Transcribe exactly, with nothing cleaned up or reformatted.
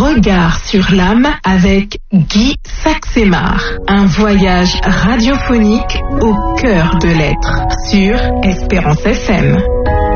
Regard sur l'âme avec Guy Saxemar. Un voyage radiophonique au cœur de l'être sur Espérance F M.